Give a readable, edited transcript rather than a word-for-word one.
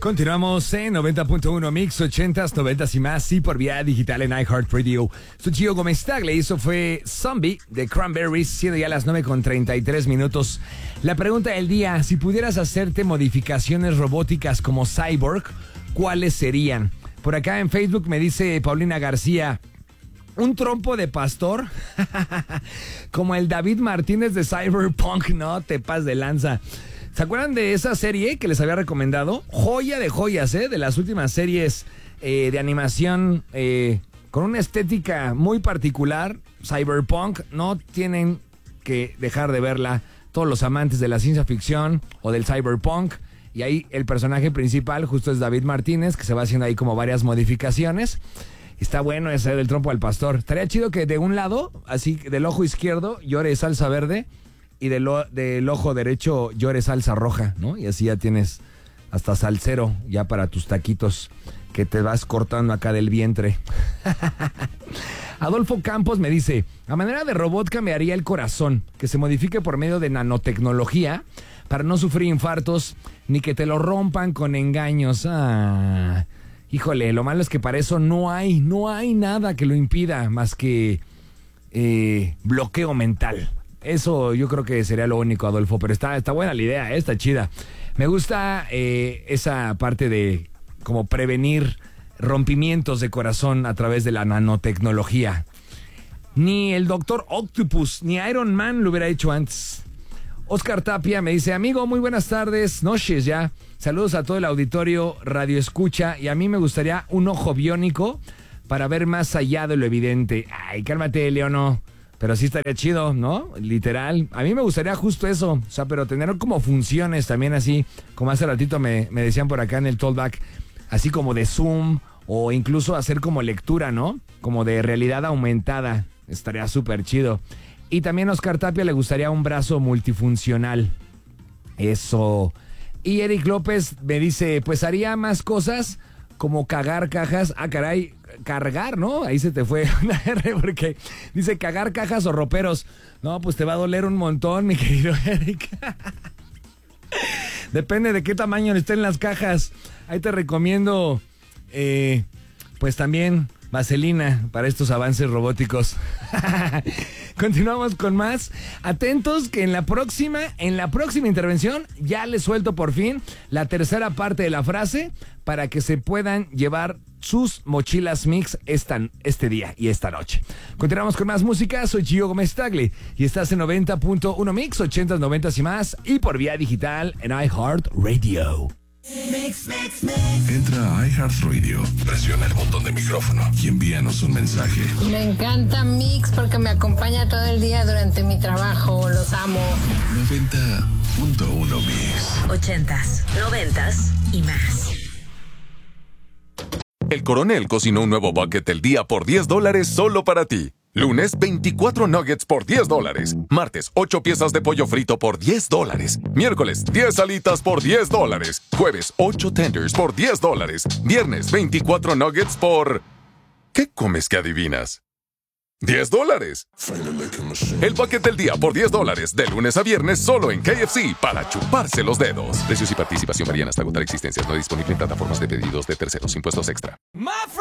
Continuamos en 90.1 Mix, 80s, 90s y más, y por vía digital en iHeartRadio. Soy Gio Gómez Tagle y eso fue Zombie de Cranberries, siendo ya las 9:33. La pregunta del día: si pudieras hacerte modificaciones robóticas como Cyborg, ¿cuáles serían? Por acá en Facebook me dice Paulina García: un trompo de pastor, como el David Martínez de Cyberpunk. No te pases de lanza. ¿Se acuerdan de esa serie que les había recomendado? Joya de joyas, de las últimas series de animación con una estética muy particular. Cyberpunk, no tienen que dejar de verla todos los amantes de la ciencia ficción o del cyberpunk. Y ahí el personaje principal justo es David Martínez, que se va haciendo ahí como varias modificaciones. Está bueno ese del trompo al pastor. Estaría chido que de un lado, así del ojo izquierdo, llore salsa verde, y del ojo derecho llore salsa roja, ¿no? Y así ya tienes hasta salsero ya para tus taquitos que te vas cortando acá del vientre. Adolfo Campos me dice: a manera de robot cambiaría el corazón, que se modifique por medio de nanotecnología para no sufrir infartos ni que te lo rompan con engaños. Híjole, lo malo es que para eso no hay nada que lo impida más que bloqueo mental. Eso yo creo que sería lo único, Adolfo, pero está buena la idea, está chida. Me gusta esa parte de como prevenir rompimientos de corazón a través de la nanotecnología. Ni el Doctor Octopus ni Iron Man lo hubiera hecho antes. Oscar Tapia me dice: amigo, muy buenas tardes, noches ya. Saludos a todo el auditorio Radio Escucha, y a mí me gustaría un ojo biónico para ver más allá de lo evidente. Ay, cálmate, Leono. Pero sí estaría chido, ¿no? Literal. A mí me gustaría justo eso. O sea, pero tener como funciones también así, como hace ratito me decían por acá en el Talkback, así como de Zoom, o incluso hacer como lectura, ¿no? Como de realidad aumentada. Estaría súper chido. Y también a Oscar Tapia le gustaría un brazo multifuncional. Eso. Y Eric López me dice: pues haría más cosas como cagar cajas. Ah, caray, cargar, ¿no? Ahí se te fue una R porque dice cagar cajas o roperos. No, pues te va a doler un montón, mi querido Eric. Depende de qué tamaño estén las cajas. Ahí te recomiendo, pues también vaselina para estos avances robóticos. Continuamos con más. Atentos que en la próxima intervención ya les suelto por fin la tercera parte de la frase para que se puedan llevar sus mochilas mix este día y esta noche. Continuamos con más música. Soy Gio Gómez Tagle y estás en 90.1 Mix, 80s, 90s y más, y por vía digital en iHeartRadio. Entra a iHeartRadio, presiona el botón de micrófono y envíanos un mensaje. Me encanta Mix porque me acompaña todo el día durante mi trabajo. Los amo. 90.1 Mix. 80s, 90s y más. El Coronel cocinó un nuevo bucket del día por $10 solo para ti. Lunes, 24 nuggets por $10. Martes, 8 piezas de pollo frito por $10. Miércoles, 10 alitas por $10. Jueves, 8 tenders por $10. Viernes, 24 nuggets por... ¿Qué comes que adivinas? $10. El bucket del día por $10, de lunes a viernes solo en KFC, para chuparse los dedos. Precios y participación varían hasta agotar existencias. No disponible en plataformas de pedidos de terceros. Impuestos extra.